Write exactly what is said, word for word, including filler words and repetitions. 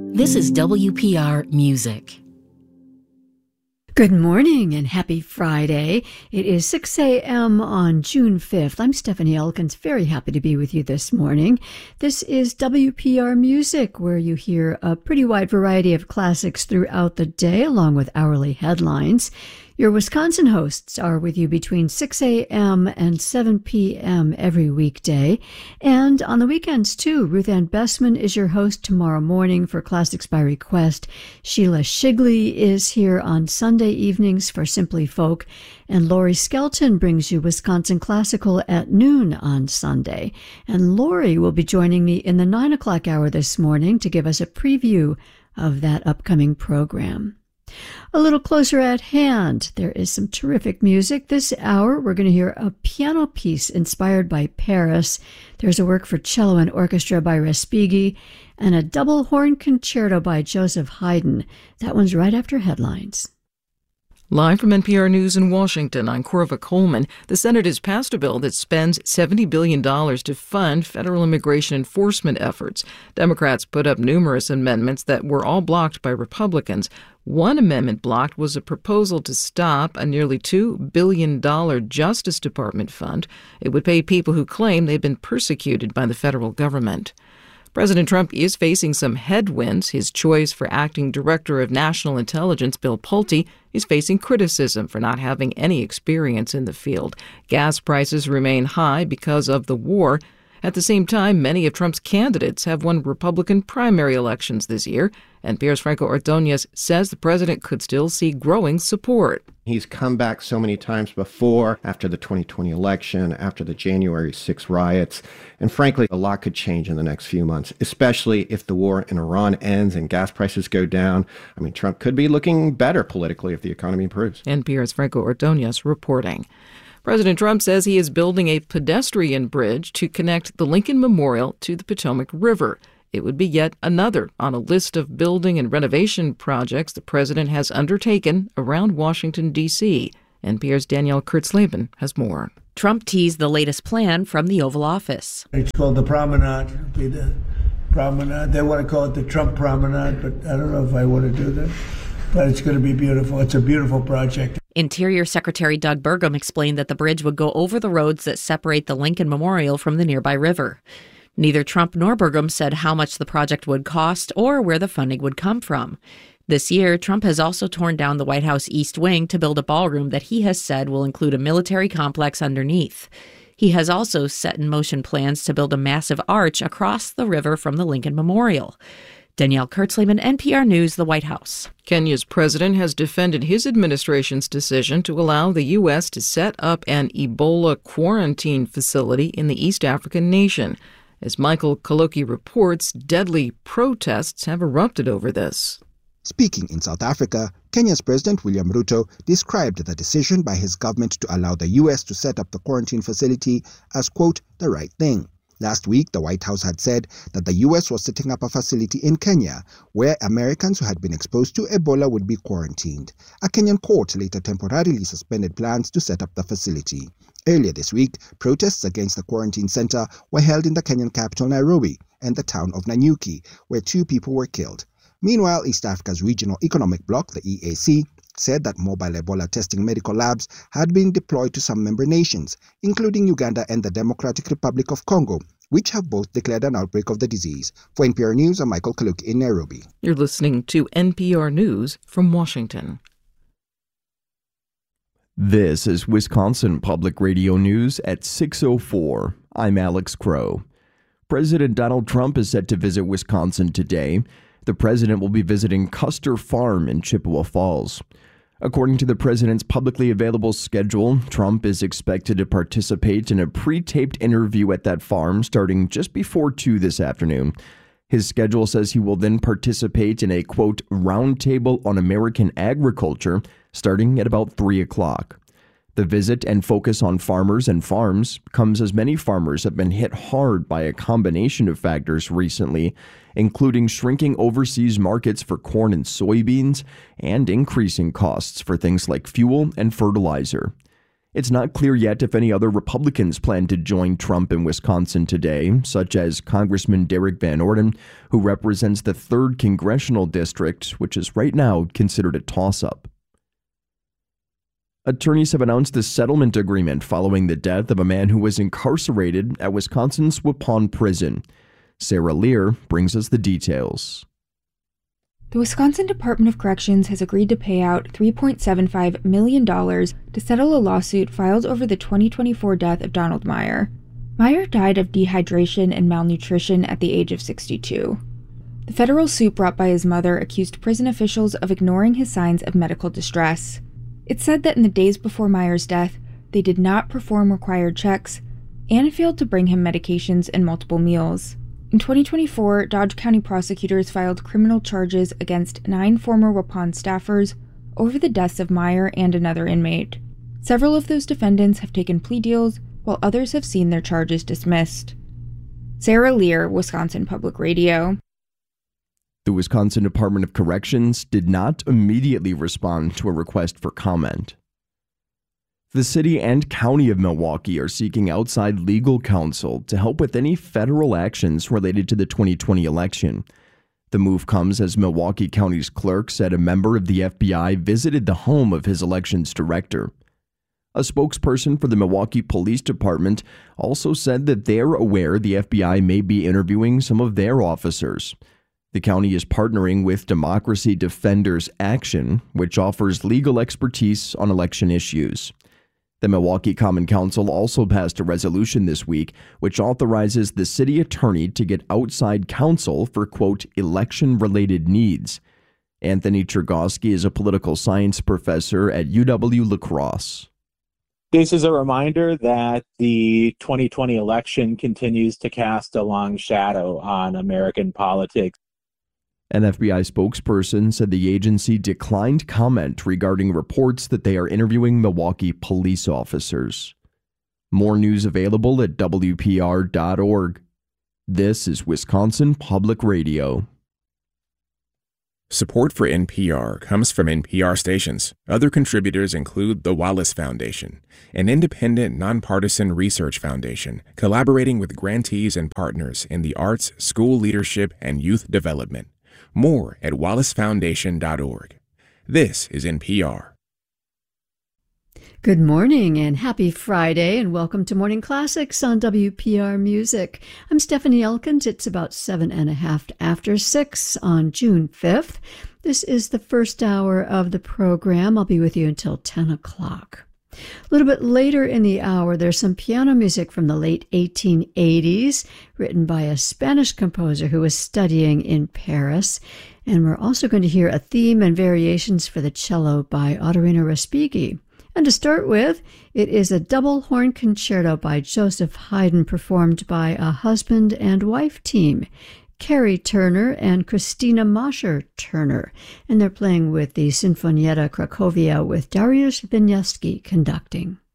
This is W P R Music. Good morning and happy Friday. It is six a.m. on June fifth. I'm Stephanie Elkins, very happy to be with you this morning. This is W P R Music, where you hear a pretty wide variety of classics throughout the day, along with hourly headlines. Your Wisconsin hosts are with you between six a.m. and seven p.m. every weekday. And on the weekends, too, Ruth Ann Bessman is your host tomorrow morning for Classics by Request. Sheila Shigley is here on Sunday evenings for Simply Folk. And Lori Skelton brings you Wisconsin Classical at noon on Sunday. And Lori will be joining me in the nine o'clock hour this morning to give us a preview of that upcoming program. A little closer at hand, there is some terrific music. This hour, we're going to hear a piano piece inspired by Paris. There's a work for cello and orchestra by Respighi, and a double horn concerto by Joseph Haydn. That one's right after headlines. Live from N P R News in Washington, I'm Corva Coleman. The Senate has passed a bill that spends seventy billion dollars to fund federal immigration enforcement efforts. Democrats put up numerous amendments that were all blocked by Republicans. One amendment blocked was a proposal to stop a nearly two billion dollars Justice Department fund. It would pay people who claim they've been persecuted by the federal government. President Trump is facing some headwinds. His choice for acting director of national intelligence, Bill Pulte, is facing criticism for not having any experience in the field. Gas prices remain high because of the war. At the same time, many of Trump's candidates have won Republican primary elections this year. N P R's Franco Ordonez says the president could still see growing support. He's come back so many times before, after the twenty twenty election, after the January sixth riots. And frankly, a lot could change in the next few months, especially if the war in Iran ends and gas prices go down. I mean, Trump could be looking better politically if the economy improves. N P R's Franco Ordonez reporting. President Trump says he is building a pedestrian bridge to connect the Lincoln Memorial to the Potomac River. It would be yet another on a list of building and renovation projects the president has undertaken around Washington, D C N P R's Danielle Kurtzleben has more. Trump teased the latest plan from the Oval Office. It's called the Promenade. It'll be the Promenade. They want to call it the Trump Promenade, but I don't know if I want to do that. But it's going to be beautiful. It's a beautiful project. Interior Secretary Doug Burgum explained that the bridge would go over the roads that separate the Lincoln Memorial from the nearby river. Neither Trump nor Burgum said how much the project would cost or where the funding would come from. This year, Trump has also torn down the White House East Wing to build a ballroom that he has said will include a military complex underneath. He has also set in motion plans to build a massive arch across the river from the Lincoln Memorial. Danielle Kurtzleben, N P R News, the White House. Kenya's president has defended his administration's decision to allow the U S to set up an Ebola quarantine facility in the East African nation. As Michael Kaloki reports, deadly protests have erupted over this. Speaking in South Africa, Kenya's President William Ruto described the decision by his government to allow the U S to set up the quarantine facility as, quote, the right thing. Last week, the White House had said that the U S was setting up a facility in Kenya where Americans who had been exposed to Ebola would be quarantined. A Kenyan court later temporarily suspended plans to set up the facility. Earlier this week, protests against the quarantine center were held in the Kenyan capital, Nairobi, and the town of Nanyuki, where two people were killed. Meanwhile, East Africa's Regional Economic Bloc, the E A C, said that mobile Ebola testing medical labs had been deployed to some member nations, including Uganda and the Democratic Republic of Congo, which have both declared an outbreak of the disease. For N P R News, I'm Michael Kaluk in Nairobi. You're listening to N P R News from Washington. This is Wisconsin Public Radio News at six oh four. I'm Alex Crow. President Donald Trump is set to visit Wisconsin today. The president will be visiting Custer Farm in Chippewa Falls. According to the president's publicly available schedule, Trump is expected to participate in a pre-taped interview at that farm starting just before two this afternoon. His schedule says he will then participate in a, quote, roundtable on American agriculture starting at about three o'clock. The visit and focus on farmers and farms comes as many farmers have been hit hard by a combination of factors recently, including shrinking overseas markets for corn and soybeans and increasing costs for things like fuel and fertilizer. It's not clear yet if any other Republicans plan to join Trump in Wisconsin today, such as Congressman Derek Van Orden, who represents the third congressional district, which is right now considered a toss-up. Attorneys have announced a settlement agreement following the death of a man who was incarcerated at Wisconsin's Waupun Prison. Sarah Lear brings us the details. The Wisconsin Department of Corrections has agreed to pay out three point seven five million dollars to settle a lawsuit filed over the twenty twenty-four death of Donald Meyer. Meyer died of dehydration and malnutrition at the age of sixty-two. The federal suit brought by his mother accused prison officials of ignoring his signs of medical distress. It said that in the days before Meyer's death, they did not perform required checks and failed to bring him medications and multiple meals. In twenty twenty-four, Dodge County prosecutors filed criminal charges against nine former Waupun staffers over the deaths of Meyer and another inmate. Several of those defendants have taken plea deals, while others have seen their charges dismissed. Sarah Lear, Wisconsin Public Radio. The Wisconsin Department of Corrections did not immediately respond to a request for comment. The city and county of Milwaukee are seeking outside legal counsel to help with any federal actions related to the twenty twenty election. The move comes as Milwaukee County's clerk said a member of the F B I visited the home of his elections director. A spokesperson for the Milwaukee Police Department also said that they're aware the F B I may be interviewing some of their officers. The county is partnering with Democracy Defenders Action, which offers legal expertise on election issues. The Milwaukee Common Council also passed a resolution this week which authorizes the city attorney to get outside counsel for, quote, election-related needs. Anthony Chergosky is a political science professor at U W-La Crosse. This is a reminder that the twenty twenty election continues to cast a long shadow on American politics. An F B I spokesperson said the agency declined comment regarding reports that they are interviewing Milwaukee police officers. More news available at W P R dot org. This is Wisconsin Public Radio. Support for N P R comes from N P R stations. Other contributors include the Wallace Foundation, an independent, nonpartisan research foundation collaborating with grantees and partners in the arts, school leadership, and youth development. More at wallace foundation dot org. This is N P R. Good morning and happy Friday and welcome to Morning Classics on W P R Music. I'm Stephanie Elkins. It's about seven and a half after six on June fifth. This is the first hour of the program. I'll be with you until ten o'clock. A little bit later in the hour, there's some piano music from the late eighteen eighties, written by a Spanish composer who was studying in Paris. And we're also going to hear a theme and variations for the cello by Ottorino Respighi. And to start with, it is a double horn concerto by Joseph Haydn performed by a husband and wife team, Carrie Turner and Christina Mosher Turner, and they're playing with the Sinfonietta Cracovia with Dariusz Wieniawski conducting.